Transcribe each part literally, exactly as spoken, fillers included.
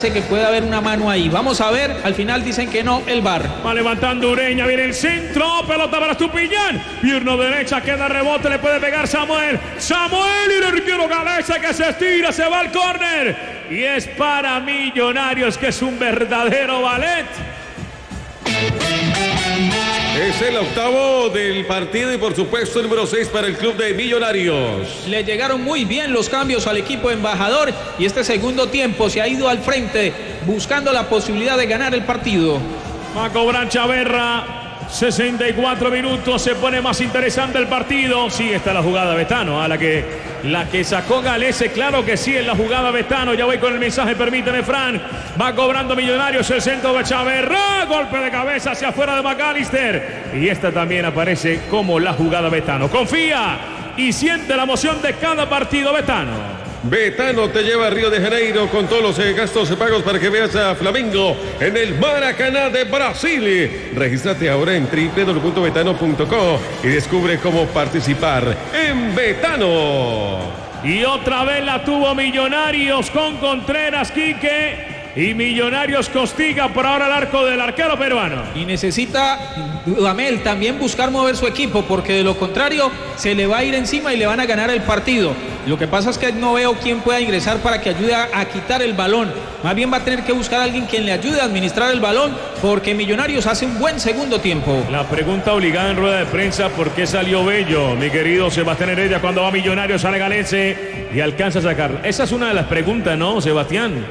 que puede haber una mano ahí. Vamos a ver, al final dicen que no, el V A R. Va levantando Ureña, viene el centro, pelota para Estupiñán, pierna derecha, queda rebote, le puede pegar Samuel, Samuel y el arquero Galese que se estira, se va al córner y es para Millonarios, que es un verdadero ballet. Es el octavo del partido y por supuesto el número seis para el club de Millonarios. Le llegaron muy bien los cambios al equipo embajador y este segundo tiempo se ha ido al frente buscando la posibilidad de ganar el partido. Va a cobrar Chaverra. sesenta y cuatro minutos, se pone más interesante el partido. Sí, está la jugada Betano, a la que, la que sacó Galese, claro que sí, en la jugada Betano. Ya voy con el mensaje, permíteme, Fran. Va cobrando Millonarios, el centro de Chaverra, golpe de cabeza hacia afuera de McAllister. Y esta también aparece como la jugada Betano. Confía y siente la emoción de cada partido Betano. Betano te lleva a Río de Janeiro con todos los eh, gastos y pagos para que veas a Flamengo en el Maracaná de Brasil. Regístrate ahora en w w w punto betano punto co y descubre cómo participar en Betano. Y otra vez la tuvo Millonarios con Contreras, Quique. Y Millonarios Costiga por ahora el arco del arquero peruano. Y necesita Dudamel también buscar mover su equipo, porque de lo contrario se le va a ir encima y le van a ganar el partido. Lo que pasa es que no veo quién pueda ingresar para que ayude a, a quitar el balón. Más bien va a tener que buscar a alguien quien le ayude a administrar el balón, porque Millonarios hace un buen segundo tiempo. La pregunta obligada en rueda de prensa: ¿por qué salió Bello? Mi querido Sebastián Heredia, cuando va Millonarios, sale Galese y alcanza a sacar. Esa es una de las preguntas, ¿no, Sebastián?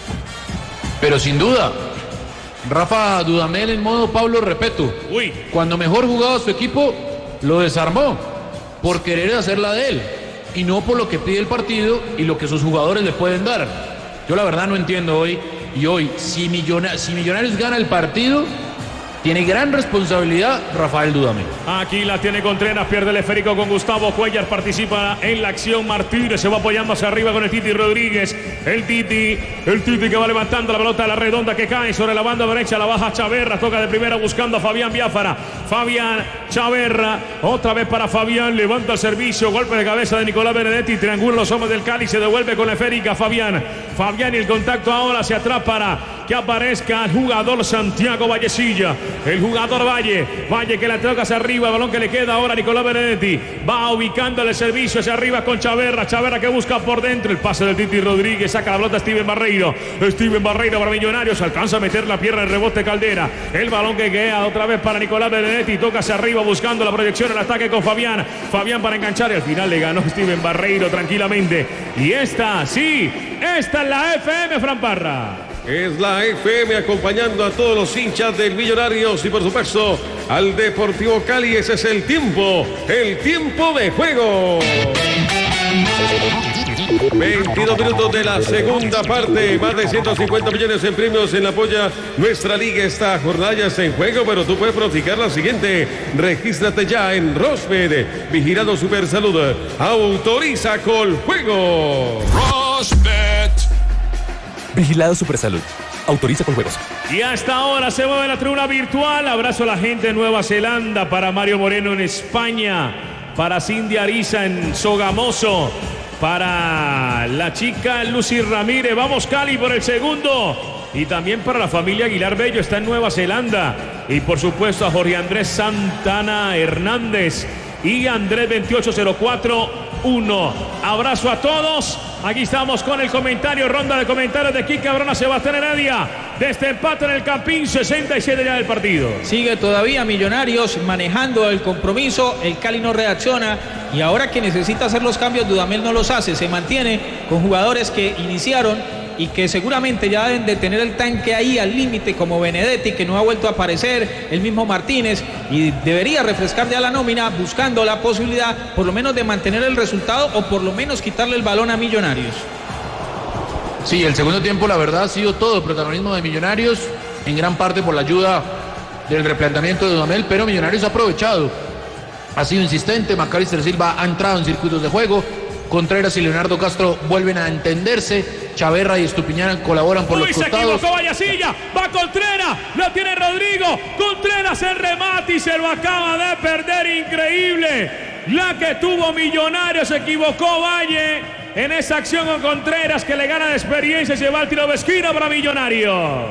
Pero sin duda, Rafa Dudamel en modo Pablo Repeto. Uy. Cuando mejor jugaba su equipo, lo desarmó por querer hacerla de él y no por lo que pide el partido y lo que sus jugadores le pueden dar. Yo la verdad no entiendo hoy. Y hoy, si, Millona, si Millonarios gana el partido, tiene gran responsabilidad Rafael Dudamel. Aquí la tiene Contreras, pierde el esférico con Gustavo Cuellar, participa en la acción Martínez, se va apoyando hacia arriba con el Titi Rodríguez. El Titi, el Titi que va levantando la pelota de la redonda que cae sobre la banda derecha, la baja Chaverra, toca de primera buscando a Fabián Biafara. Fabián Chaverra, otra vez para Fabián, levanta el servicio, golpe de cabeza de Nicolás Benedetti, triangula los hombres del Cali, se devuelve con la esférica Fabián. Fabián y el contacto ahora hacia atrás para que aparezca el jugador Santiago Vallecilla. El jugador Valle, Valle que la toca hacia arriba, el balón que le queda ahora a Nicolás Benedetti, va ubicando el servicio hacia arriba con Chaverra, Chaverra que busca por dentro, el pase del Titi Rodríguez, saca la pelota Steven Barreiro, Steven Barreiro para Millonarios, alcanza a meter la pierna en rebote Caldera, el balón que queda otra vez para Nicolás Benedetti, toca hacia arriba buscando la proyección, el ataque con Fabián, Fabián para enganchar y al final le ganó Steven Barreiro tranquilamente. Y esta, sí, esta es la F M, Fran Parra. Es la F M acompañando a todos los hinchas del Millonarios y por supuesto al Deportivo Cali. Ese es el tiempo, el tiempo de juego. veintidós minutos de la segunda parte, más de ciento cincuenta millones en premios en la polla. Nuestra liga, esta jornada ya está en juego, pero tú puedes pronosticar la siguiente. Regístrate ya en Rosmed, Vigilado Supersalud. Autoriza con juego. Rosmed. Vigilado Supersalud. Autoriza con juegos. Y hasta ahora se mueve la tribuna virtual. Abrazo a la gente de Nueva Zelanda, para Mario Moreno en España, para Cindy Ariza en Sogamoso, para la chica Lucy Ramírez. Vamos Cali por el segundo. Y también para la familia Aguilar Bello, está en Nueva Zelanda. Y por supuesto a Jorge Andrés Santana Hernández y Andrés veintiocho cero cuatro uno. Abrazo a todos. Aquí estamos con el comentario, ronda de comentarios de Quique Abrona, Sebastián Heredia. De este empate en el Campín, sesenta y siete ya del partido. Sigue todavía Millonarios manejando el compromiso, el Cali no reacciona y ahora que necesita hacer los cambios, Dudamel no los hace, se mantiene con jugadores que iniciaron y que seguramente ya deben de tener el tanque ahí al límite, como Benedetti, que no ha vuelto a aparecer, el mismo Martínez, y debería refrescar ya la nómina buscando la posibilidad por lo menos de mantener el resultado o por lo menos quitarle el balón a Millonarios. Sí, el segundo tiempo la verdad ha sido todo el protagonismo de Millonarios, en gran parte por la ayuda del replanteamiento de Dudamel, pero Millonarios ha aprovechado, ha sido insistente. McAllister Silva ha entrado en circuitos de juego, Contreras y Leonardo Castro vuelven a entenderse, Chaverra y Estupiñán colaboran por Uy, los costados. Se equivocó Vallecilla, va Contreras, la tiene Rodrigo, Contreras el remate y se lo acaba de perder, increíble. La que tuvo Millonarios, se equivocó Valle, en esa acción con Contreras, que le gana de experiencia y se va el tiro de esquina para Millonarios.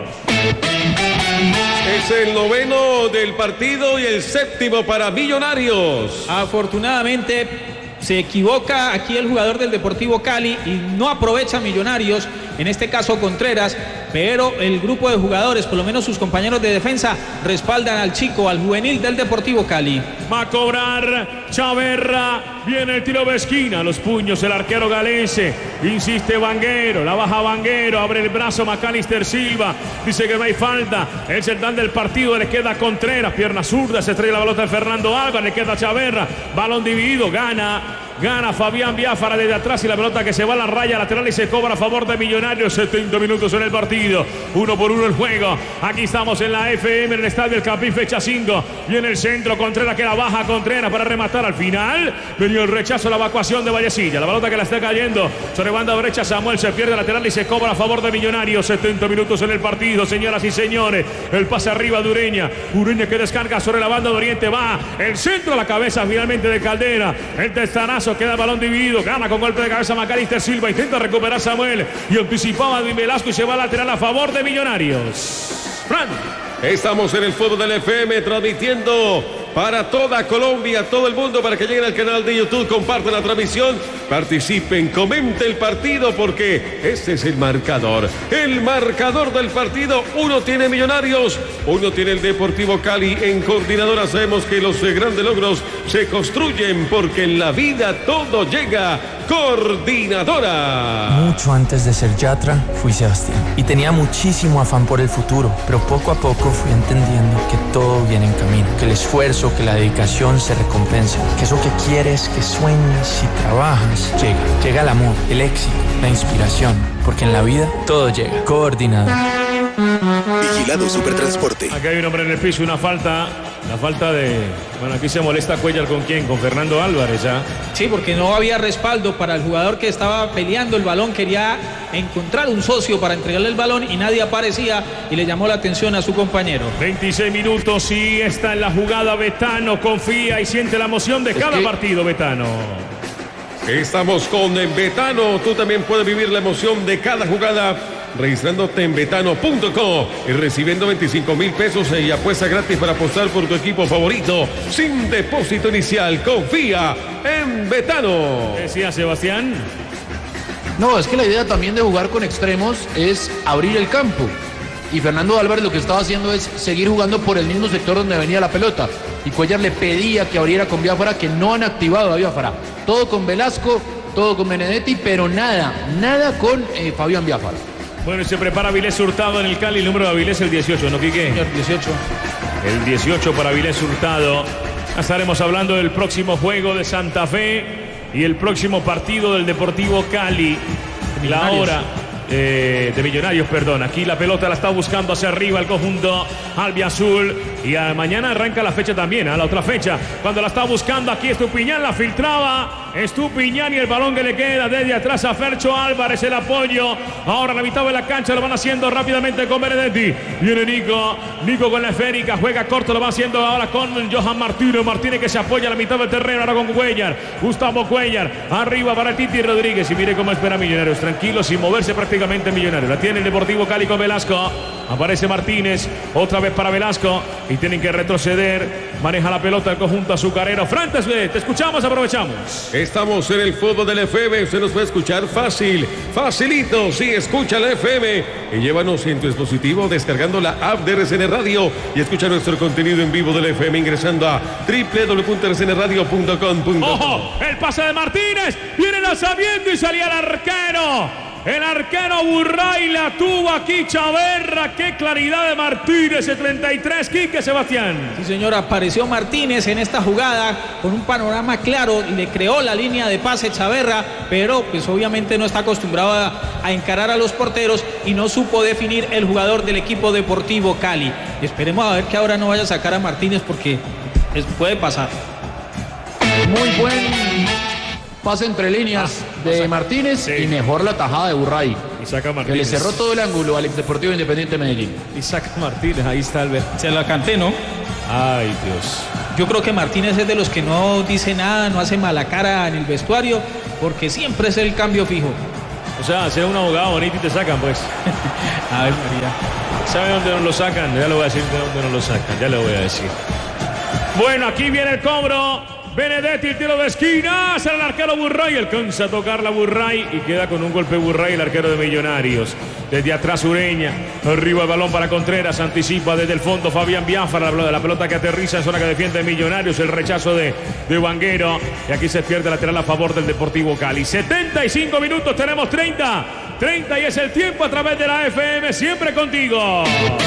Es el noveno del partido y el séptimo para Millonarios. Afortunadamente se equivoca aquí el jugador del Deportivo Cali y no aprovecha Millonarios, en este caso Contreras, pero el grupo de jugadores, por lo menos sus compañeros de defensa, respaldan al chico, al juvenil del Deportivo Cali. Va a cobrar Chaverra, viene el tiro de esquina, los puños el arquero galense, insiste Vanguero, la baja Vanguero, abre el brazo Macalister Silva, dice que no hay falta, el central del partido, le queda Contreras, pierna zurda, se estrella la pelota de Fernando Álvarez, le queda Chaverra, balón dividido, gana, gana Fabián Biafara desde atrás y la pelota que se va a la raya lateral y se cobra a favor de Millonarios. setenta minutos en el partido, uno por uno el juego. Aquí estamos en la F M, en el estadio del Campín, fecha cinco, y en el centro Contreras, que la baja Contreras para rematar al final. Venía el rechazo, la evacuación de Vallecilla, la pelota que la está cayendo sobre banda derecha, Samuel se pierde lateral y se cobra a favor de Millonarios. setenta minutos en el partido, señoras y señores. El pase arriba de Ureña, Ureña que descarga sobre la banda de Oriente, va el centro, la cabeza finalmente de Caldera, el testanazo, queda el balón dividido, gana con golpe de cabeza Macalister Silva, intenta recuperar Samuel y anticipaba a Velasco y se va a lateral a favor de Millonarios. Fran. Estamos en el fútbol del F M transmitiendo para toda Colombia, todo el mundo, para que lleguen al canal de YouTube, compartan la transmisión, participen, comenten el partido, porque este es el marcador. El marcador del partido, uno tiene Millonarios, uno tiene el Deportivo Cali. En Coordinadora sabemos que los grandes logros se construyen, porque en la vida todo llega. Coordinadora. Mucho antes de ser Yatra, fui Sebastián y tenía muchísimo afán por el futuro, pero poco a poco fui entendiendo que todo viene en camino, que el esfuerzo, que la dedicación se recompensa, que eso que quieres, que sueñas y trabajas, llega. Llega el amor, el éxito, la inspiración, porque en la vida todo llega. Coordinadora. Vigilado Supertransporte. Aquí hay un hombre en el piso, una falta. La falta de... Bueno, aquí se molesta Cuellar, ¿con quién? Con Fernando Álvarez, ¿ya? Sí, porque no había respaldo para el jugador que estaba peleando el balón, quería encontrar un socio para entregarle el balón y nadie aparecía y le llamó la atención a su compañero. veintiséis minutos y está en la jugada Betano, confía y siente la emoción de cada partido, Betano. Estamos con Betano, tú también puedes vivir la emoción de cada jugada registrándote en betano punto com y recibiendo veinticinco mil pesos y apuesta gratis para apostar por tu equipo favorito sin depósito inicial. Confía en Betano. ¿Qué decía Sebastián? No, es que la idea también de jugar con extremos es abrir el campo. Y Fernando Álvarez lo que estaba haciendo es seguir jugando por el mismo sector donde venía la pelota. Y Cuellar le pedía que abriera con Biafara, que no han activado a Biafara. Todo con Velasco, todo con Benedetti, pero nada, nada con eh, Fabián Biafara. Bueno, y se prepara Avilés Hurtado en el Cali, el número de Avilés el dieciocho, ¿no, Quique? Señor, dieciocho. El dieciocho para Avilés Hurtado. Ya estaremos hablando del próximo juego de Santa Fe y el próximo partido del Deportivo Cali. La hora eh, de Millonarios, perdón. Aquí la pelota la está buscando hacia arriba el conjunto albiazul. Y a, mañana arranca la fecha también, a la otra fecha. Cuando la está buscando aquí Estupiñán, la filtraba. Estupiñán y el balón que le queda desde atrás a Fercho Álvarez, el apoyo. Ahora a la mitad de la cancha lo van haciendo rápidamente con Benedetti. Viene Nico, Nico con la esférica, juega corto, lo va haciendo ahora con Johan Martínez. Martínez que se apoya a la mitad del terreno, ahora con Cuellar. Gustavo Cuellar, arriba para Titi Rodríguez. Y mire cómo espera Millonarios, tranquilo, sin moverse prácticamente Millonarios. La tiene el Deportivo Cali con Velasco. Aparece Martínez, otra vez para Velasco. Y tienen que retroceder. Maneja la pelota el conjunto azucarero. Frantes, te escuchamos, aprovechamos. Estamos en el fútbol del F M. Usted nos puede escuchar fácil, facilito. Sí, escucha la F M y llévanos en tu dispositivo descargando la app de R C N Radio y escucha nuestro contenido en vivo del F M ingresando a doble u doble u doble u punto r c n radio punto com punto co. ¡Ojo! El pase de Martínez. Viene el lanzamiento y salía el arquero. El arquero Burray la tuvo aquí Chaverra. Qué claridad de Martínez, el treinta y tres, Quique Sebastián. Sí, señor, apareció Martínez en esta jugada con un panorama claro, le creó la línea de pase Chaverra, pero pues obviamente no está acostumbrado a, a encarar a los porteros y no supo definir el jugador del equipo Deportivo Cali. Esperemos a ver que ahora no vaya a sacar a Martínez porque es, puede pasar. Muy buen pase entre líneas ah, de o sea, Martínez sí. Y mejor la tajada de Burray. Y saca Martínez. Que le cerró todo el ángulo al Deportivo Independiente Medellín. Y saca Martínez, ahí está el... Se la canté, ¿no? Ay, Dios. Yo creo que Martínez es de los que no dice nada, no hace mala cara en el vestuario, porque siempre es el cambio fijo. O sea, sea un abogado bonito y te sacan, pues. A ver, María. ¿Sabe dónde nos lo sacan? Ya le voy a decir de dónde nos lo sacan, ya le voy a decir. Bueno, aquí viene el cobro. Benedetti, el tiro de esquina, hace el arquero Burray, alcanza a tocar la Burray y queda con un golpe Burray, el arquero de Millonarios. Desde atrás Ureña, arriba el balón para Contreras, anticipa desde el fondo Fabián Biafara, la pelota que aterriza en zona que defiende Millonarios, el rechazo de, de Vanguero, y aquí se pierde lateral a favor del Deportivo Cali. setenta y cinco minutos, tenemos treinta, treinta y es el tiempo a través de la F M, siempre contigo.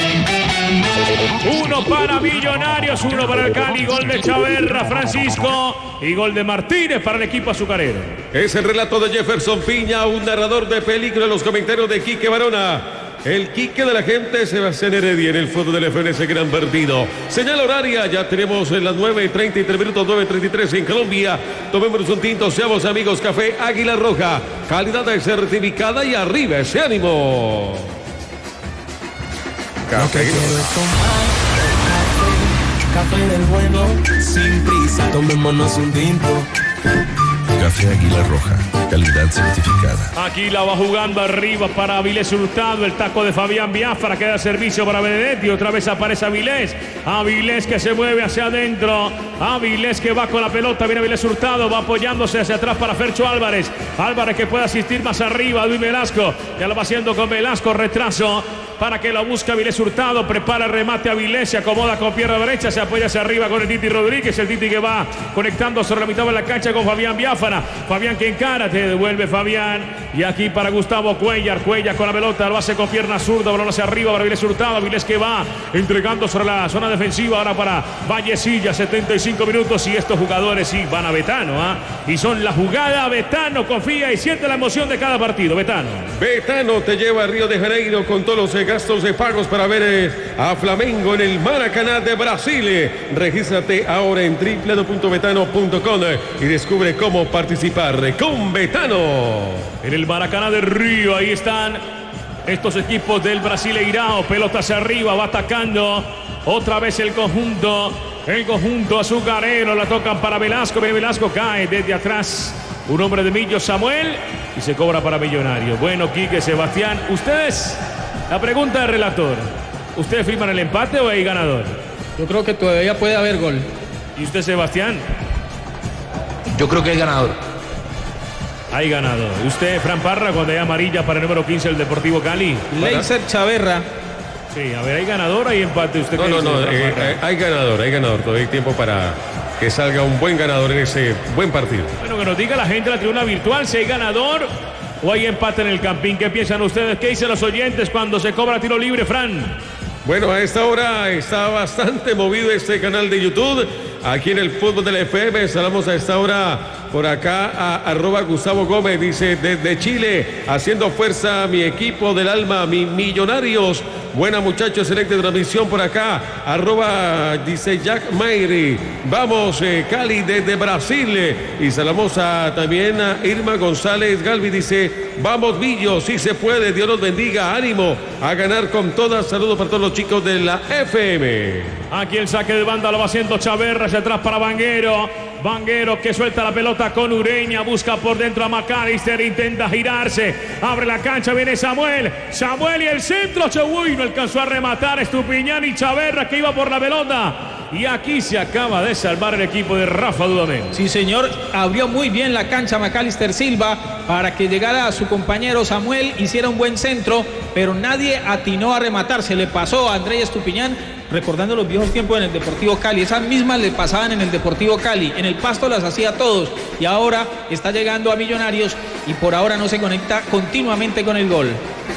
Uno para Millonarios, uno para el Cali, gol de Chaverra, Francisco, y gol de Martínez para el equipo azucarero. Es el relato de Jefferson Piña, un narrador de película en los comentarios de Quique Barona. El Quique de la gente, Sebastián Heredia en el fondo del F N, ese gran partido. Señal horaria, ya tenemos en las nueve y treinta y tres minutos, nueve y treinta y tres en Colombia. Tomémonos un tinto, seamos amigos, café Águila Roja, calidad certificada y arriba ese ánimo. Café. Lo que quiero es tomar café, café del bueno, sin prisa, tomémonos un tinto. Café Águila Roja, calidad certificada. Aquí la va jugando arriba para Avilés Hurtado, el taco de Fabián Biafara, queda servicio para Benedetti, otra vez aparece Avilés, Avilés que se mueve hacia adentro, Avilés que va con la pelota, viene Avilés Hurtado, va apoyándose hacia atrás para Fercho Álvarez, Álvarez que puede asistir más arriba, Luis Velasco, ya lo va haciendo con Velasco, retraso para que la busque Avilés Hurtado, prepara el remate Avilés, se acomoda con pierna derecha, se apoya hacia arriba con el Titi Rodríguez, el Titi que va conectando sobre la mitad de la cancha con Fabián Biafara, Fabián que encara, te devuelve Fabián, y aquí para Gustavo Cuellar, Cuellar con la pelota, lo hace con pierna zurda, balón hacia arriba para Avilés Hurtado, Avilés que va entregando sobre la zona defensiva, ahora para Vallecilla, setenta y cinco minutos, y estos jugadores sí van a Betano, ¿ah? ¿eh? Y son la jugada, Betano confía y siente la emoción de cada partido, Betano. Betano te lleva a Río de Janeiro con todos los gastos de pagos para ver eh, a Flamengo en el Maracaná de Brasil. Regístrate ahora en w w w punto betano punto com y descubre cómo participar con Betano. En el Maracaná de Río, ahí están estos equipos del Brasileirao, pelotas arriba, va atacando otra vez el conjunto, el conjunto azucarero, la tocan para Velasco, Velasco cae desde atrás, un hombre de Millo, Samuel, y se cobra para Millonarios. Bueno, Quique, Sebastián, ustedes, la pregunta del relator, ¿ustedes firman el empate o hay ganador? Yo creo que todavía puede haber gol. ¿Y usted, Sebastián? Yo creo que hay ganador. Hay ganador. ¿Y usted, Fran Parra, cuando hay amarilla para el número quince, el Deportivo Cali? Leiser Chaverra. Sí, a ver, ¿hay ganador o hay empate? ¿Usted no, no, no, eh, hay ganador, hay ganador. Todavía hay tiempo para que salga un buen ganador en ese buen partido. Bueno, que nos diga la gente de la tribuna virtual si hay ganador o hay empate en el Campín. ¿Qué piensan ustedes? ¿Qué dicen los oyentes cuando se cobra tiro libre, Fran? Bueno, a esta hora está bastante movido este canal de YouTube. Aquí en el fútbol de la F M, saludamos a esta hora por acá a arroba Gustavo Gómez, dice desde Chile, haciendo fuerza mi equipo del alma, mi Millonarios. Buena muchachos, excelente transmisión por acá, arroba dice Jack Mayri. Vamos eh, Cali desde Brasil. Y saludamos a, también a Irma González Galvi, dice vamos Villo, si se puede, Dios los bendiga, ánimo a ganar con todas. Saludos para todos los chicos de la F M. Aquí el saque de banda lo va haciendo Chaverra, hacia atrás para Vanguero. Vanguero que suelta la pelota con Ureña, busca por dentro a McAllister, intenta girarse, abre la cancha, viene Samuel, Samuel y el centro, Uy, no alcanzó a rematar Estupiñán y Chaverra que iba por la pelota. Y aquí se acaba de salvar el equipo de Rafa Dudamel. Sí, señor, abrió muy bien la cancha McAllister Silva para que llegara a su compañero Samuel, hiciera un buen centro, pero nadie atinó a rematar, se le pasó a Andrés Estupiñán, recordando los viejos tiempos en el Deportivo Cali, esas mismas le pasaban en el Deportivo Cali, en el Pasto las hacía a todos, y ahora está llegando a Millonarios y por ahora no se conecta continuamente con el gol.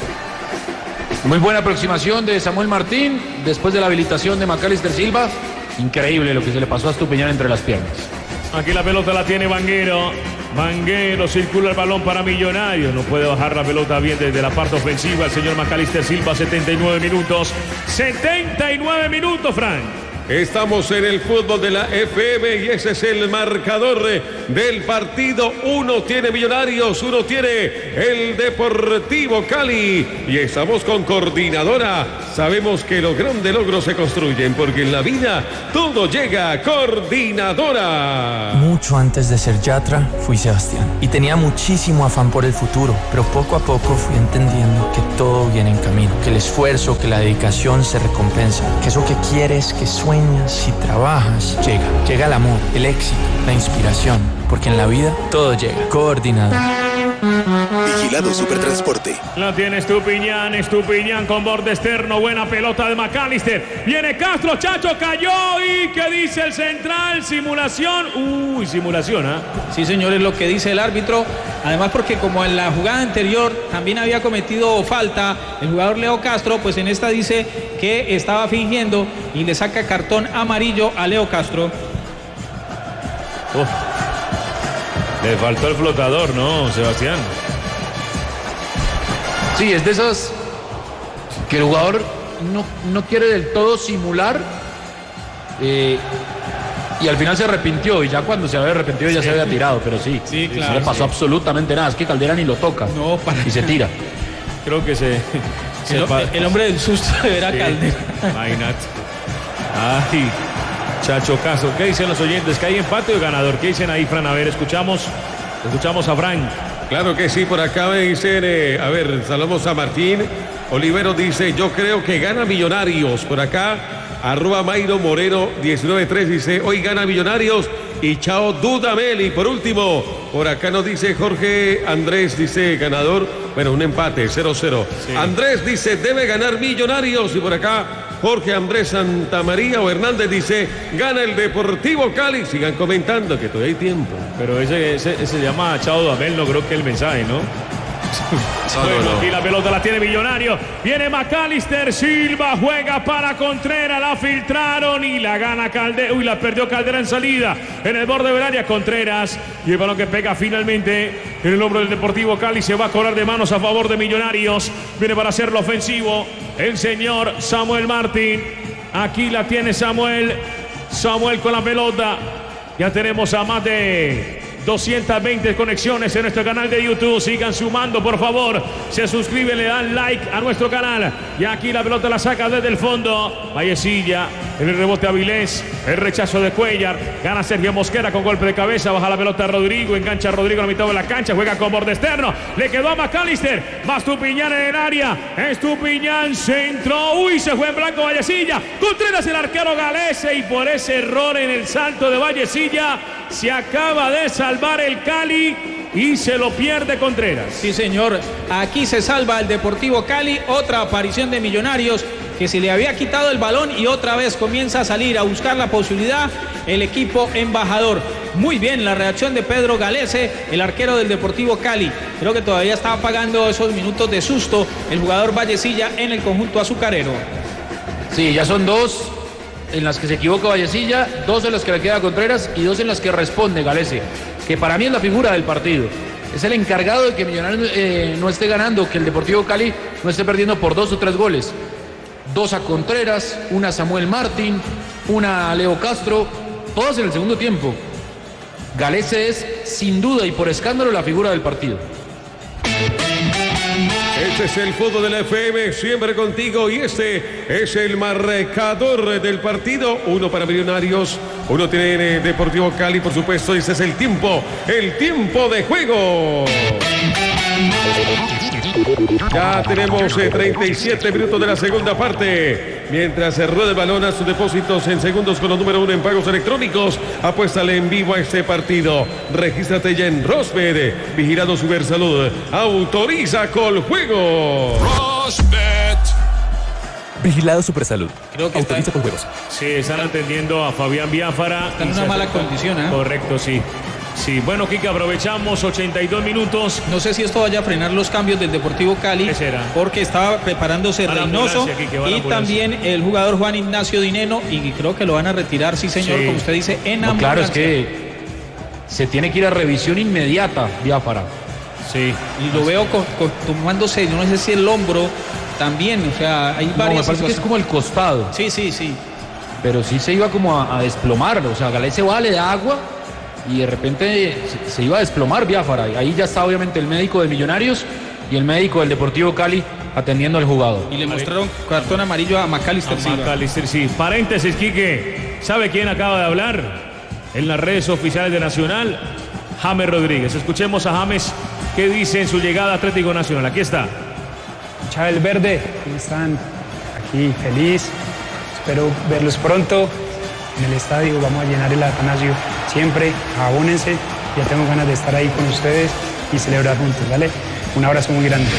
Muy buena aproximación de Samuel Martín, después de la habilitación de McAllister Silva. Increíble lo que se le pasó a Estupiñán entre las piernas. Aquí la pelota la tiene Vanguero. Vanguero circula el balón para Millonarios. No puede bajar la pelota bien desde la parte ofensiva el señor McAllister Silva. setenta y nueve minutos. setenta y nueve minutos, Frank. Estamos en el fútbol de la F M y ese es el marcador del partido. Uno tiene Millonarios, uno tiene el Deportivo Cali. Y estamos con Coordinadora. Sabemos que los grandes logros se construyen porque en la vida todo llega. Coordinadora. Mucho antes de ser Yatra, fui Sebastián. Y tenía muchísimo afán por el futuro. Pero poco a poco fui entendiendo que todo viene en camino. Que el esfuerzo, que la dedicación se recompensa. Que eso que quieres, que sueñas y trabajas, llega. Llega el amor, el éxito, la inspiración. Porque en la vida todo llega. Coordinador. Vigilado Supertransporte. La tiene Estupiñán, Estupiñán con borde externo, buena pelota de McAllister. Viene Castro, Chacho cayó y ¿qué dice el central? Simulación. Uy, simulación, ¿ah? ¿eh? Sí, señores, lo que dice el árbitro. Además porque como en la jugada anterior también había cometido falta el jugador Leo Castro, pues en esta dice que estaba fingiendo y le saca cartón amarillo a Leo Castro. Uf. Le faltó el flotador, ¿no, Sebastián? Sí, es de esas que el jugador no, no quiere del todo simular eh, y al final se arrepintió y ya cuando se había arrepentido ya sí. se había tirado, pero sí, sí claro, no le pasó sí. absolutamente nada, es que Caldera ni lo toca no, para... y se tira. Creo que se... se el, el hombre del susto de ver a sí. Caldera. Imagínate. Ay... Chacho Castro, ¿qué dicen los oyentes? ¿Que hay empate o ganador? ¿Qué dicen ahí, Fran? A ver, escuchamos, escuchamos a Fran. Claro que sí, por acá me dicen, eh, a ver, saludamos a Martín. Olivero dice, yo creo que gana Millonarios. Por acá, arroba Mayro Moreno diecinueve tres dice, hoy gana Millonarios y chao Dudamel. Y por último, por acá nos dice Jorge Andrés, dice ganador, bueno, un empate, cero cero. Sí. Andrés dice, debe ganar Millonarios. Y por acá, Jorge Andrés Santamaría o Hernández dice, gana el Deportivo Cali. Sigan comentando que todavía hay tiempo. Pero ese, ese, ese se llama Chao Dudamel, no creo que el mensaje, ¿no? No, bueno, no, no. Aquí la pelota la tiene Millonario. Viene McAllister, Silva juega para Contreras, la filtraron y la gana Caldera. Uy, la perdió Caldera en salida. En el borde del área Contreras. Y el balón que pega finalmente en el hombro del Deportivo Cali. Se va a cobrar de manos a favor de Millonarios. Viene para hacerlo ofensivo el señor Samuel Martín. Aquí la tiene Samuel. Samuel con la pelota. Ya tenemos a más de doscientas veinte conexiones en nuestro canal de YouTube. Sigan sumando, por favor. Se suscriben, le dan like a nuestro canal. Y aquí la pelota la saca desde el fondo. Vallecilla, en el rebote Avilés. El rechazo de Cuellar. Gana Sergio Mosquera con golpe de cabeza. Baja la pelota Rodrigo. Engancha a Rodrigo en la mitad de la cancha. Juega con borde externo. Le quedó a McAllister. Va Estupiñán en el área. Estupiñán centro. Uy, se fue en blanco Vallecilla. Contreras el arquero galese. Y por ese error en el salto de Vallecilla se acaba de salvar el Cali y se lo pierde Contreras. Sí, señor. Aquí se salva el Deportivo Cali. Otra aparición de Millonarios que se le había quitado el balón y otra vez comienza a salir a buscar la posibilidad el equipo embajador. Muy bien la reacción de Pedro Galese, el arquero del Deportivo Cali. Creo que todavía estaba pagando esos minutos de susto el jugador Vallecilla en el conjunto azucarero. Sí, ya son dos en las que se equivoca Vallecilla, dos en las que le queda Contreras y dos en las que responde Galese, que para mí es la figura del partido. Es el encargado de que Millonarios eh, no esté ganando, que el Deportivo Cali no esté perdiendo por dos o tres goles. Dos a Contreras, una a Samuel Martín, una a Leo Castro, todas en el segundo tiempo. Galese es, sin duda y por escándalo, la figura del partido. Este es el fútbol de la F M, siempre contigo, y este es el marcador del partido. Uno para Millonarios, uno tiene Deportivo Cali, por supuesto. Este es el tiempo, el tiempo de juego. Ya tenemos eh, treinta y siete minutos de la segunda parte. Mientras se rueda el balón a sus depósitos en segundos con los número uno en pagos electrónicos, apuéstale en vivo a este partido. Regístrate ya en Rosbet. Vigilado Supersalud. Autoriza con juego. Rosbet. Vigilado Supersalud. Creo que autoriza está... con juegos. Sí, están atendiendo a Fabián Biafara. Está en una mala condición, ¿eh? Correcto, sí. Sí, bueno, Kike, aprovechamos ochenta y dos minutos. No sé si esto vaya a frenar los cambios del Deportivo Cali. ¿Qué será? Porque estaba preparándose a Reynoso y también el jugador Juan Ignacio Dineno, y creo que lo van a retirar, sí señor, sí. Como usted dice, en no, ambulancia. Claro, es que se tiene que ir a revisión inmediata, Biafara. Sí. Y lo veo con, con, tomándose, yo no sé si el hombro también, o sea, hay varias. No, me parece que es como el costado. Sí, sí, sí. pero sí se iba como a, a desplomar, o sea, Galese va, le da agua y de repente se, se iba a desplomar Biafara. Y ahí ya está obviamente el médico de Millonarios y el médico del Deportivo Cali atendiendo al jugador. Y le mostraron cartón amarillo a McAllister Silva. McAllister, sí. Paréntesis, Quique. ¿Sabe quién acaba de hablar? En las redes oficiales de Nacional, James Rodríguez. Escuchemos a James qué dice en su llegada a Atlético Nacional. Aquí está. Chávez Verde, ¿cómo están? Aquí feliz. Espero verlos pronto en el estadio. Vamos a llenar el Atanasio siempre. Abónense. Ya tengo ganas de estar ahí con ustedes y celebrar juntos, ¿vale? Un abrazo muy grande.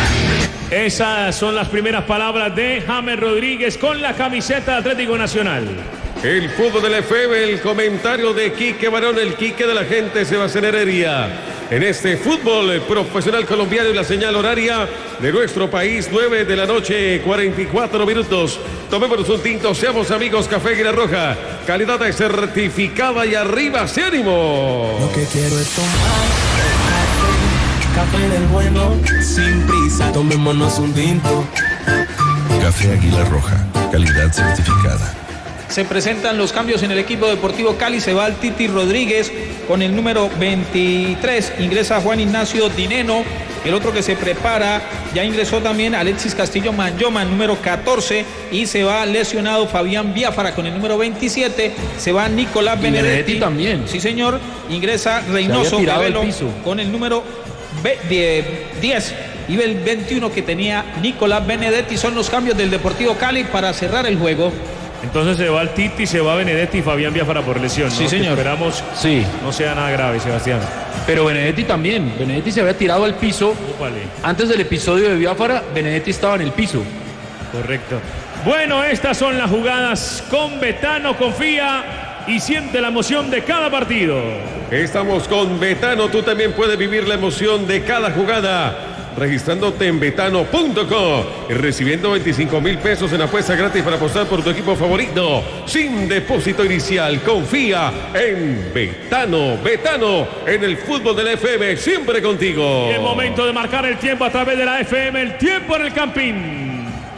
Esas son las primeras palabras de James Rodríguez con la camiseta de Atlético Nacional. El fútbol de la F M, el comentario de Quique Barón, el Quique de la gente, Sebastián Heredia. En este fútbol profesional colombiano y la señal horaria de nuestro país, nueve de la noche, cuarenta y cuatro minutos. Tomémonos un tinto, seamos amigos, Café Águila Roja. Calidad certificada y arriba, ¡se ánimo! Lo que quiero es tomar café del bueno, sin prisa, tomémonos un tinto. Café Águila Roja, calidad certificada. Se presentan los cambios en el equipo Deportivo Cali. Se va el Titi Rodríguez con el número veintitrés. Ingresa Juan Ignacio Dineno. El otro que se prepara, ya ingresó también Alexis Castillo Manyoma, número catorce. Y se va lesionado Fabián Biafara con el número veintisiete. Se va Nicolás y Benedetti. Benedetti también. Sí, señor. Ingresa Reynoso Cabello con el número diez. Y el veintiuno que tenía Nicolás Benedetti. Son los cambios del Deportivo Cali para cerrar el juego. Entonces se va el Titi, se va Benedetti y Fabián Biafara por lesión, ¿no? Sí, señor. Que esperamos sí. no sea nada grave, Sebastián. Pero Benedetti también. Benedetti se había tirado al piso. Ópale. Antes del episodio de Biafara, Benedetti estaba en el piso. Correcto. Bueno, estas son las jugadas con Betano. Confía y siente la emoción de cada partido. Estamos con Betano. Tú también puedes vivir la emoción de cada jugada registrándote en betano punto com y recibiendo veinticinco mil pesos en apuesta gratis para apostar por tu equipo favorito sin depósito inicial. Confía en Betano. Betano, en el fútbol de la F M, siempre contigo. Y el momento de marcar el tiempo a través de la F M, el tiempo en el Campín.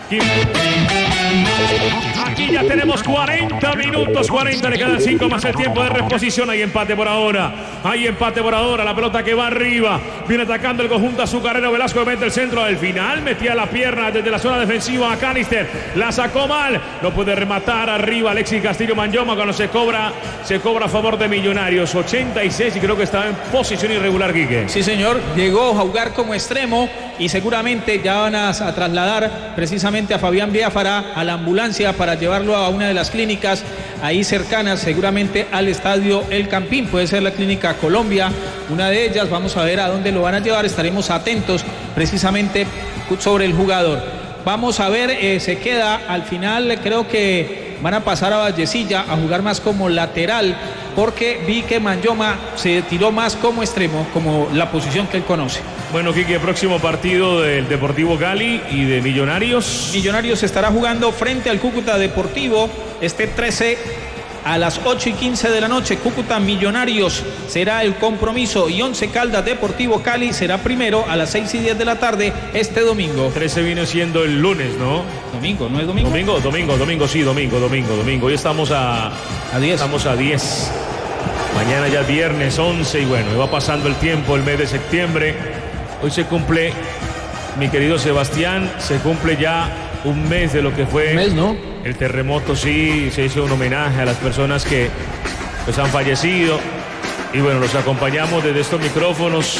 Aquí ya tenemos cuarenta minutos, cuarenta, le quedan cinco más el tiempo de reposición. Hay empate por ahora, hay empate por ahora. La pelota que va arriba, viene atacando el conjunto azucarero. Velasco mete el centro al final, metía la pierna desde la zona defensiva a McAllister, la sacó mal, no puede rematar arriba Alexis Castillo Manyoma cuando se cobra, se cobra a favor de Millonarios. Ochenta y seis y creo que estaba en posición irregular, Quique. Sí, señor, llegó a jugar como extremo y seguramente ya van a, a trasladar precisamente a Fabián Biafara a la ambulancia para llevarlo a una de las clínicas ahí cercanas, seguramente al estadio El Campín. Puede ser la Clínica Colombia, una de ellas. Vamos a ver a dónde lo van a llevar, estaremos atentos precisamente sobre el jugador. Vamos a ver, eh, se queda al final, creo que van a pasar a Vallecilla a jugar más como lateral, porque vi que Manyoma se tiró más como extremo, como la posición que él conoce. Bueno, Quique, próximo partido del Deportivo Cali y de Millonarios. Millonarios estará jugando frente al Cúcuta Deportivo este trece a las ocho y quince de la noche. Cúcuta Millonarios será el compromiso y Once Caldas Deportivo Cali será primero a las seis y diez de la tarde este domingo. trece viene siendo el lunes, ¿no? Domingo, ¿no es domingo? Domingo, domingo, domingo, sí, domingo, domingo, domingo. Hoy estamos a, a diez. Estamos a diez. Mañana ya viernes once y bueno, va pasando el tiempo, el mes de septiembre. Hoy se cumple, mi querido Sebastián, se cumple ya un mes de lo que fue un mes, ¿no? El terremoto. Sí, se hizo un homenaje a las personas que pues, han fallecido. Y bueno, los acompañamos desde estos micrófonos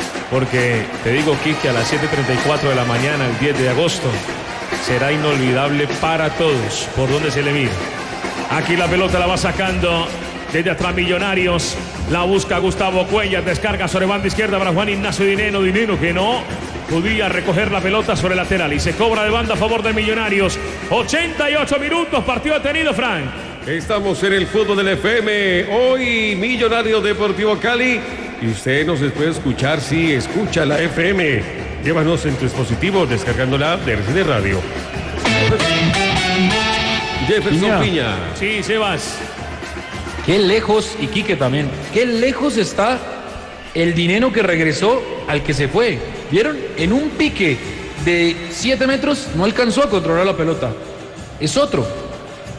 porque te digo, Quique, a las siete y treinta y cuatro de la mañana, el diez de agosto, será inolvidable para todos, por donde se le mire. Aquí la pelota la va sacando desde atrás Millonarios, la busca Gustavo Cuellar, descarga sobre banda izquierda para Juan Ignacio Dineno, Dineno que no podía recoger la pelota sobre el lateral y se cobra de banda a favor de Millonarios. ochenta y ocho minutos, partido detenido, Frank. Estamos en el fútbol del F M, hoy Millonarios Deportivo Cali, y usted nos puede escuchar si escucha la F M. Llévanos en tu dispositivo descargando la app de R C D Radio. Jefferson Piña. Piña. Sí, Sebas. Qué lejos, y Quique también, qué lejos está el Dineno que regresó al que se fue. ¿Vieron? En un pique de siete metros no alcanzó a controlar la pelota. Es otro.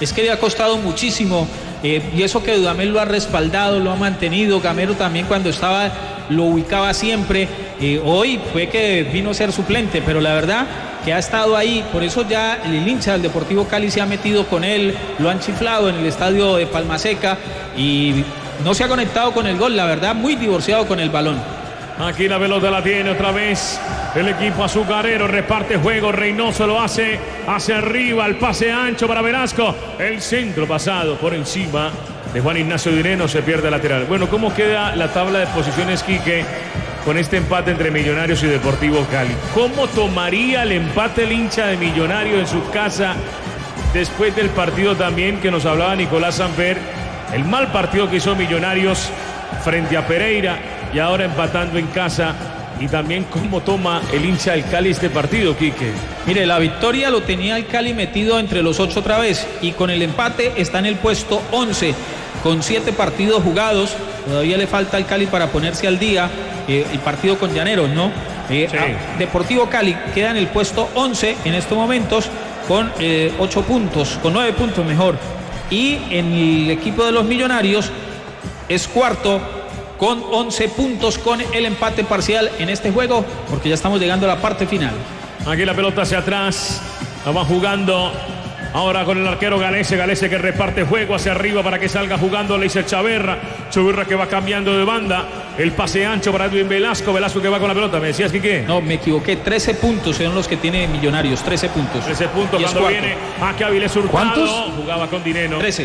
es que le ha costado muchísimo. Eh, y eso que Dudamel lo ha respaldado, lo ha mantenido. Gamero también cuando estaba lo ubicaba siempre. Eh, hoy fue que vino a ser suplente, pero la verdad que ha estado ahí. Por eso ya el hincha del Deportivo Cali se ha metido con él, lo han chiflado en el estadio de Palmaseca y no se ha conectado con el gol, la verdad, muy divorciado con el balón. Aquí la pelota la tiene otra vez el equipo azucarero, reparte juego, Reynoso lo hace hacia arriba, el pase ancho para Velasco, el centro pasado por encima de Juan Ignacio Dineno, se pierde lateral. Bueno, ¿cómo queda la tabla de posiciones, Quique, con este empate entre Millonarios y Deportivo Cali? ¿Cómo tomaría el empate el hincha de Millonarios en su casa después del partido también que nos hablaba Nicolás Samper, el mal partido que hizo Millonarios frente a Pereira y ahora empatando en casa? Y también cómo toma el hincha del Cali este partido, Quique. Mire, la victoria lo tenía el Cali metido entre los ocho otra vez y con el empate está en el puesto once con siete partidos jugados. Todavía le falta al Cali para ponerse al día eh, el partido con Llaneros, ¿no? Eh, Sí. a, Deportivo Cali queda en el puesto once en estos momentos con eh, ocho puntos, con nueve puntos mejor. Y en el equipo de los Millonarios es cuarto con once puntos con el empate parcial en este juego, porque ya estamos llegando a la parte final. Aquí la pelota hacia atrás, la va jugando ahora con el arquero Galese, Galese que reparte juego hacia arriba para que salga jugando Leiser Chaverra, Chaverra que va cambiando de banda, el pase ancho para Edwin Velasco, Velasco que va con la pelota, ¿me decías, Quique? No, me equivoqué, trece puntos son los que tiene Millonarios, trece puntos. trece puntos Y es cuando cuarto. viene aquí Avilés Hurtado. ¿Cuántos? Jugaba con Dineno. trece.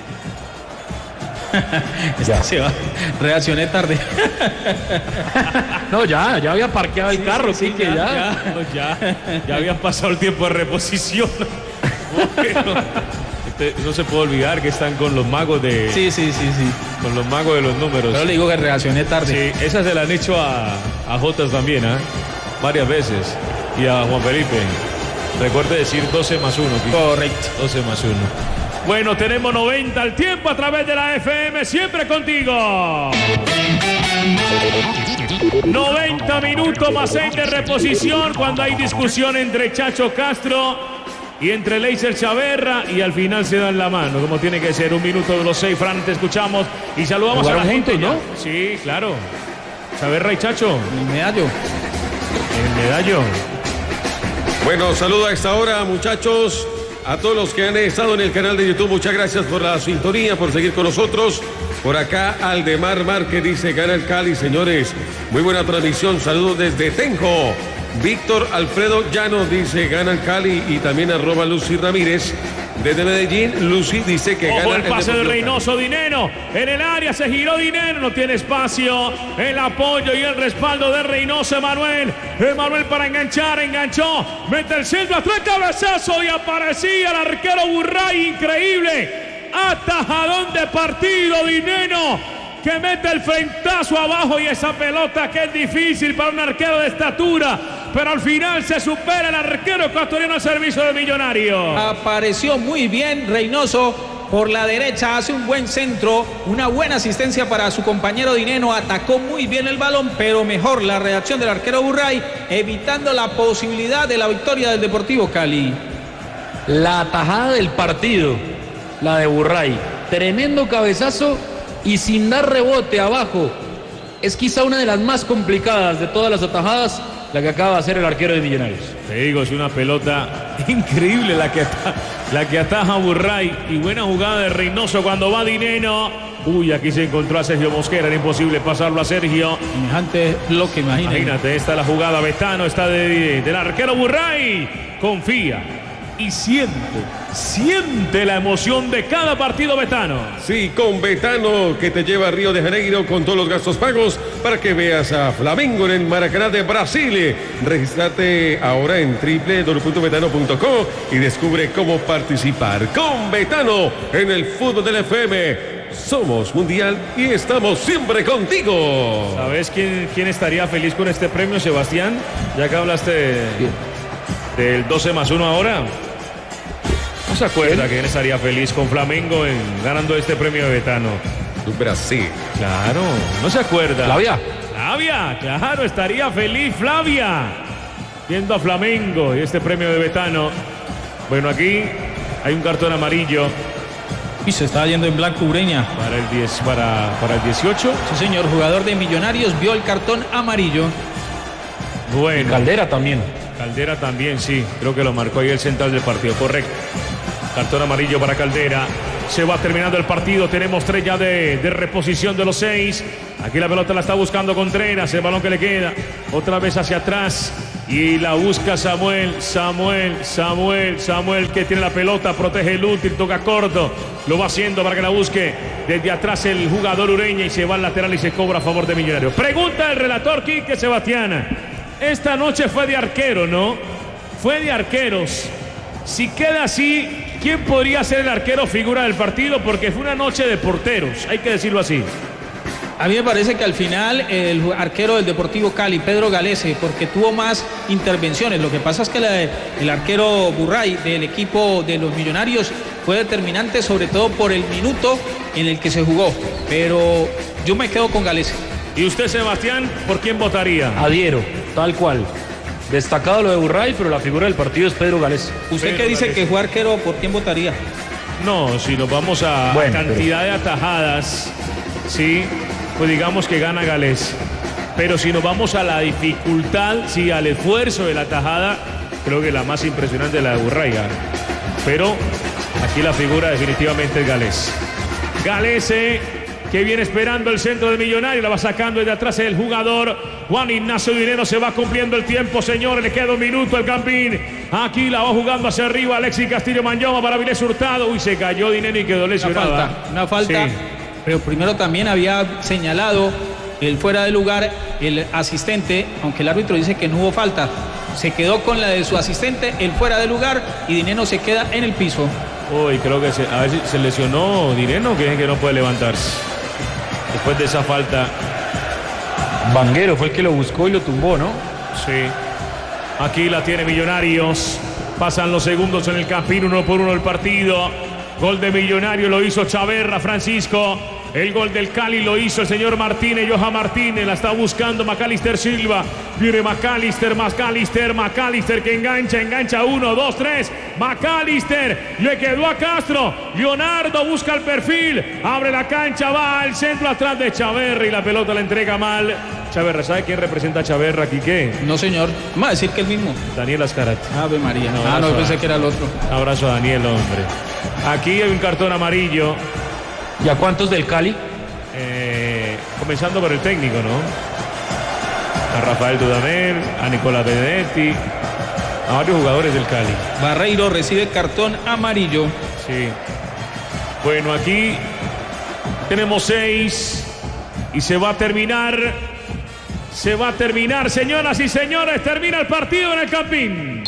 Este se va. Reaccioné tarde. No, ya, ya había parqueado el carro, sí, sí, que ya. Ya, no, ya, ya habían pasado el tiempo de reposición. Bueno, este, no se puede olvidar que están con los magos de. Sí, sí, sí, sí. Con los magos de los números. Pero le digo que reaccioné tarde. Sí, esas se las han hecho a, a Jotas también, ¿ah? Varias veces. Y a Juan Felipe. Recuerde decir doce más uno. Correcto. doce más uno. Bueno, tenemos noventa al tiempo a través de la F M, siempre contigo. noventa minutos más seis de reposición cuando hay discusión entre Chacho Castro y entre Leiser Chaverra y al final se dan la mano, como tiene que ser. Un minuto de los seis, Fran, te escuchamos y saludamos a la ¿Jugaron gente. juntos, ya. Sí, claro. Chaverra y Chacho. El medallo. El medallo. Bueno, saludo a esta hora, muchachos, a todos los que han estado en el canal de YouTube. Muchas gracias por la sintonía, por seguir con nosotros. Por acá, Aldemar Márquez dice, gana el Cali, señores. Muy buena transmisión, saludos desde Tenjo. Víctor Alfredo Llano dice, gana el Cali. Y también arroba Lucy Ramírez. Desde Medellín, Lucy dice que Ojo gana el pase de Deportivo Reynoso, Dineno en el área, se giró Dineno, no tiene espacio, el apoyo y el respaldo de Reynoso, Emanuel, Emanuel para enganchar, enganchó, mete el centro, atrás cabezazo y aparecía el arquero Burray, increíble, atajadón de partido, Dineno que mete el frentazo abajo y esa pelota que es difícil para un arquero de estatura, pero al final se supera el arquero ecuatoriano al servicio de Millonarios. Apareció muy bien Reynoso por la derecha, hace un buen centro, una buena asistencia para su compañero Dineno, atacó muy bien el balón, pero mejor la reacción del arquero Burray, evitando la posibilidad de la victoria del Deportivo Cali. La atajada del partido, la de Burray. Tremendo cabezazo y sin dar rebote abajo. Es quizá una de las más complicadas de todas las atajadas, la que acaba de hacer el arquero de Millonarios. Te digo, es una pelota increíble la que, ataja, la que ataja Burray. Y buena jugada de Reynoso cuando va Dineno. Uy, aquí se encontró a Sergio Mosquera, era imposible pasarlo a Sergio. Semejante bloque, imagínate. Imagínate, esta es la jugada, Betano está de, de, del arquero Burray. Confía y siente, siente la emoción de cada partido, Betano. Sí, con Betano, que te lleva a Río de Janeiro con todos los gastos pagos para que veas a Flamengo en el Maracaná de Brasil. Regístrate ahora en doble u doble u doble u punto betano punto com y descubre cómo participar. Con Betano en el fútbol del F M. Somos mundial y estamos siempre contigo. ¿Sabes quién, quién estaría feliz con este premio, Sebastián? Ya que hablaste de, del doce más uno ahora. ¿No se acuerda quién estaría feliz con Flamengo en, ganando este premio de Betano? Brasil. Claro, ¿no se acuerda? Flavia. Flavia, claro, estaría feliz Flavia viendo a Flamengo y este premio de Betano. Bueno, aquí Hay un cartón amarillo. Y se está yendo en blanco Ureña. Para el, diez, para, para el dieciocho. Sí, señor, jugador de Millonarios vio el cartón amarillo. Bueno. Y Caldera también. Caldera también, sí. Creo que lo marcó ahí el central del partido. Correcto. Cartón amarillo para Caldera. Se va terminando el partido. Tenemos tres ya de, de reposición de los seis. Aquí la pelota la está buscando Contreras. El balón que le queda. Otra vez hacia atrás. Y la busca Samuel, Samuel, Samuel, Samuel que tiene la pelota, protege el útil, toca corto, lo va haciendo para que la busque desde atrás el jugador Ureña y se va al lateral y se cobra a favor de Millonarios. Pregunta el relator Quique Sebastián, esta noche fue de arquero, ¿no? Fue de arqueros. Si queda así, ¿quién podría ser el arquero figura del partido? Porque fue una noche de porteros, hay que decirlo así. A mí me parece que al final el arquero del Deportivo Cali, Pedro Galese, porque tuvo más intervenciones. Lo que pasa es que la, el arquero Burray del equipo de los Millonarios fue determinante, sobre todo por el minuto en el que se jugó. Pero yo me quedo con Galese. ¿Y usted, Sebastián, por quién votaría? Adhiero, tal cual. Destacado lo de Burray, pero la figura del partido es Pedro Galese. ¿Usted Pedro qué dice Galese. que fue arquero, por quién votaría? No, si nos vamos a Bueno, cantidad pero... de atajadas, sí, pues digamos que gana Galés. Pero si nos vamos a la dificultad, sí, al esfuerzo de la tajada, creo que la más impresionante es la de Burraiga. Pero aquí la figura definitivamente es Galés. Galese, que viene esperando el centro del Millonario, la va sacando desde atrás el jugador Juan Ignacio Dinero. Se va cumpliendo el tiempo, señores, le queda un minuto el Campín. Aquí la va jugando hacia arriba Alexis Castillo Manyoma para Vilés Hurtado. Uy, se cayó Dinero y quedó lesionado. Una falta, una falta. Sí. Pero primero también había señalado el fuera de lugar el asistente, aunque el árbitro dice que no hubo falta. Se quedó con la de su asistente, el fuera de lugar, y Dinero se queda en el piso. Uy, creo que se, a ver si se lesionó Dinero, que es que no puede levantarse. Después de esa falta. Vanguero fue el que lo buscó y lo tumbó, ¿no? Sí. Aquí la tiene Millonarios. Pasan los segundos en el Campín, uno por uno el partido. Gol de Millonario lo hizo Chaverra, Francisco. El gol del Cali lo hizo el señor Martínez, Johan Martínez. La está buscando Macalister Silva. Viene Macalister, Macalister, Macalister que engancha, engancha. Uno, dos, tres. Macalister le quedó a Castro. Leonardo busca el perfil. Abre la cancha, va al centro atrás de Chaverra y la pelota la entrega mal. Chaverra, ¿sabe quién representa a Chaverra, Quique? No, señor. Vamos a decir que el mismo. Daniel Azcarate. Ave María. No, ah, no, pensé que era el otro. Abrazo a Daniel, hombre. Aquí hay un cartón amarillo. ¿Y a cuántos del Cali? Eh, comenzando por el técnico, ¿no? A Rafael Dudamel, a Nicolás Benedetti, a varios jugadores del Cali. Barreiro recibe cartón amarillo. Sí. Bueno, aquí tenemos seis y se va a terminar. Se va a terminar, señoras y señores. Termina el partido en el Campín.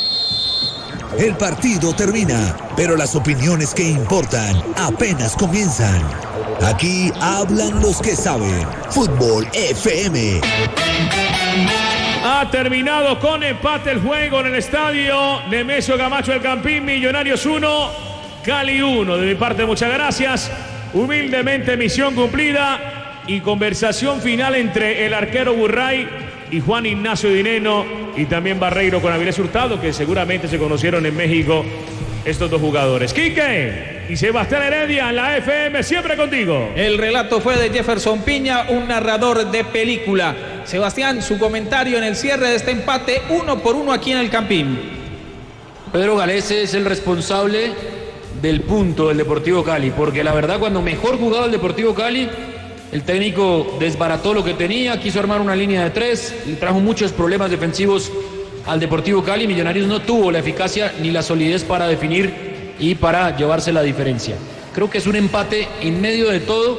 El partido termina, pero las opiniones que importan apenas comienzan. Aquí hablan los que saben. Fútbol F M. Ha terminado con empate el juego en el estadio Nemesio Camacho del Campín. Millonarios uno, Cali uno. De mi parte, muchas gracias. Humildemente, misión cumplida y conversación final entre el arquero Burray y Juan Ignacio Dineno y también Barreiro con Avilés Hurtado, que seguramente se conocieron en México estos dos jugadores. Quique y Sebastián Heredia en la F M, siempre contigo. El relato fue de Jefferson Piña, un narrador de película. Sebastián, su comentario en el cierre de este empate, uno por uno aquí en el Campín. Pedro Galese es el responsable del punto del Deportivo Cali, porque la verdad cuando mejor jugaba el Deportivo Cali, el técnico desbarató lo que tenía, quiso armar una línea de tres, y trajo muchos problemas defensivos al Deportivo Cali. Millonarios no tuvo la eficacia ni la solidez para definir y para llevarse la diferencia. Creo que es un empate en medio de todo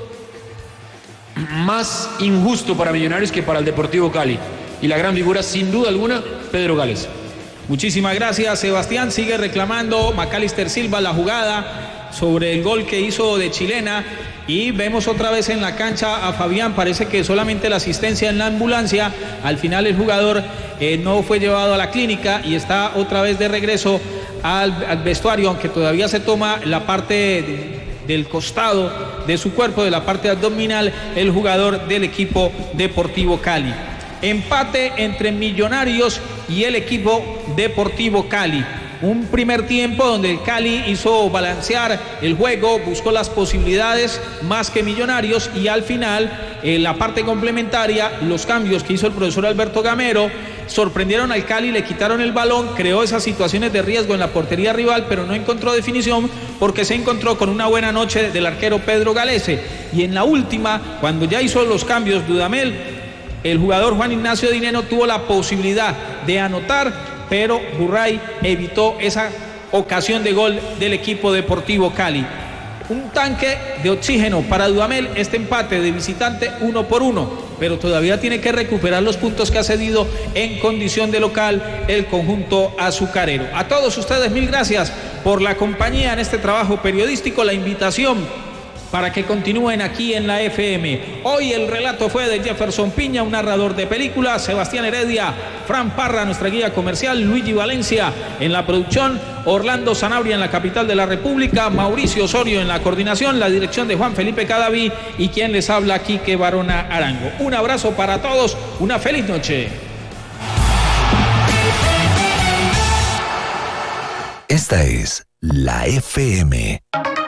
más injusto para Millonarios que para el Deportivo Cali. Y la gran figura, sin duda alguna, Pedro Galese. Muchísimas gracias, Sebastián. Sigue reclamando Macalister Silva la jugada sobre el gol que hizo de chilena. Y vemos otra vez en la cancha a Fabián. Parece que solamente la asistencia en la ambulancia. Al final el jugador eh, no fue llevado a la clínica y está otra vez de regreso al, al vestuario, aunque todavía se toma la parte de, del costado de su cuerpo, de la parte abdominal, el jugador del equipo Deportivo Cali. Empate entre Millonarios y el equipo Deportivo Cali. Un primer tiempo donde el Cali hizo balancear el juego, buscó las posibilidades más que Millonarios y al final, en la parte complementaria, los cambios que hizo el profesor Alberto Gamero sorprendieron al Cali, le quitaron el balón, creó esas situaciones de riesgo en la portería rival, pero no encontró definición porque se encontró con una buena noche del arquero Pedro Galese. Y en la última, cuando ya hizo los cambios Dudamel, el jugador Juan Ignacio Dineno tuvo la posibilidad de anotar, pero Burray evitó esa ocasión de gol del equipo Deportivo Cali. Un tanque de oxígeno para Dudamel, este empate de visitante uno por uno, pero todavía tiene que recuperar los puntos que ha cedido en condición de local el conjunto azucarero. A todos ustedes mil gracias por la compañía en este trabajo periodístico, la invitación para que continúen aquí en la F M. Hoy el relato fue de Jefferson Piña, un narrador de películas, Sebastián Heredia, Fran Parra, nuestra guía comercial, Luigi Valencia en la producción, Orlando Sanabria en la capital de la República, Mauricio Osorio en la coordinación, la dirección de Juan Felipe Cadaví y quien les habla, Quique Barona Arango. Un abrazo para todos, una feliz noche. Esta es la F M.